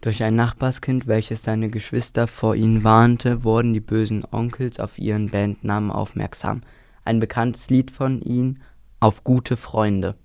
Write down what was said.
Durch ein Nachbarskind, welches seine Geschwister vor ihnen warnte, wurden die bösen Onkels auf ihren Bandnamen aufmerksam. Ein bekanntes Lied von ihnen: Auf gute Freunde.